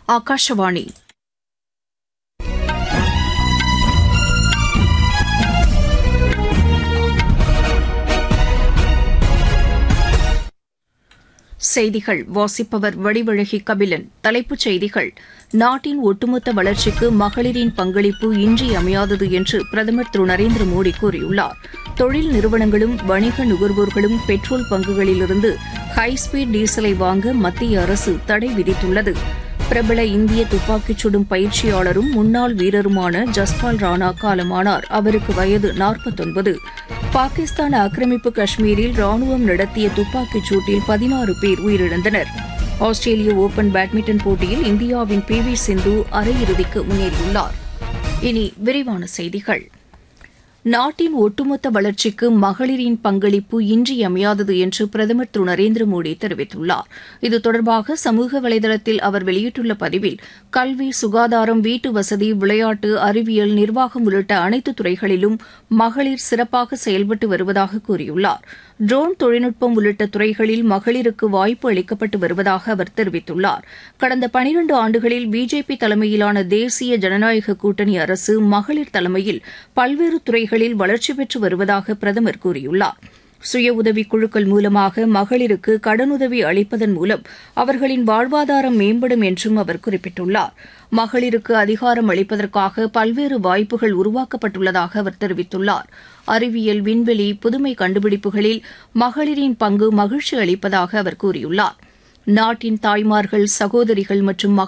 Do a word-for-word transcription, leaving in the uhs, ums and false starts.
ஆகாஷவாணி. செய்திகள் வாசிப்பவர் வடிவழகி கபிலன். தலைப்புச் செய்திகள்: நாட்டின் ஒட்டுமொத்த வளர்ச்சிக்கு மகளிரின் பங்களிப்பு இன்றியமையாதது என்று பிரதமர் திரு நரேந்திர மோடி கூறியுள்ளார். தொழில் நிறுவனங்களும் வணிக நுகர்வோர்களும் பெட்ரோல் பங்குகளிலிருந்து ஹைஸ்பீட் டீசலை வாங்க மத்திய அரசு தடை விதித்துள்ளது. பிரபல இந்திய துப்பாக்கிச் சுடும் பயிற்சியாளரும் முன்னாள் வீரருமான ஜஸ்பால் ராணா காலமானார். அவருக்கு வயது நாற்பத்தொன்பது. பாகிஸ்தான் ஆக்கிரமிப்பு காஷ்மீரில் ராணுவம் நடத்திய துப்பாக்கிச் சூட்டில் பதினாறு பேர் உயிரிழந்தனர். ஆஸ்திரேலிய ஓபன் பேட்மிண்டன் போட்டியில் இந்தியாவின் பி வி சிந்து அரையிறுதிக்கு முன்னேறியுள்ளார். இனி விரிவான செய்திகள். நாட்டின் ஒட்டுமொத்த வளர்ச்சிக்கு மகளிரின் பங்களிப்பு இன்றியமையாதது என்று பிரதமர் திரு நரேந்திர மோடி தெரிவித்துள்ளார். இது தொடர்பாக சமூக வலைதளத்தில் அவர் வெளியிட்டுள்ள பதிவில், கல்வி, சுகாதாரம், வீட்டு வசதி, விளையாட்டு, அறிவியல், நிர்வாகம் உள்ளிட்ட அனைத்து துறைகளிலும் மகளிர் சிறப்பாக செயல்பட்டு வருவதாக கூறியுள்ளார். ட்ரோன் தொழில்நுட்பம் உள்ளிட்ட துறைகளில் மகளிருக்கு வாய்ப்பு அளிக்கப்பட்டு வருவதாக அவர் தெரிவித்துள்ளார். கடந்த பனிரண்டு ஆண்டுகளில் பிஜேபி தலைமையிலான தேசிய ஜனநாயக கூட்டணி அரசு மகளிர் தலைமையில் பல்வேறு துறைகளில் வளர்ச்சி பெற்று வருவதாக பிரதமர் கூறியுள்ளார். சுய உதவிக் குழுக்கள் மூலமாக மகளிருக்கு கடனுதவி அளிப்பதன் மூலம் அவர்களின் வாழ்வாதாரம் மேம்படும் என்றும் அவர் குறிப்பிட்டுள்ளார். மகளிருக்கு அதிகாரம் அளிப்பதற்காக பல்வேறு வாய்ப்புகள் உருவாக்கப்பட்டுள்ளதாக அவர் தெரிவித்துள்ளார். அறிவியல், விண்வெளி, புதுமை கண்டுபிடிப்புகளில் மகளிரின் பங்கு மகிழ்ச்சி அளிப்பதாக அவர் கூறியுள்ளார். நாட்டின் தாய்மார்கள், சகோதரிகள் மற்றும்